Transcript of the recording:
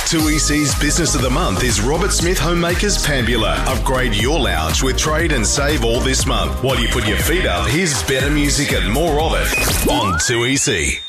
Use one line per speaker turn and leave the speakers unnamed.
2EC's Business of the Month is Robert Smith Homemakers Pambula. Upgrade your lounge with trade and save all this month. While you put your feet up, here's better music and more of it on 2EC.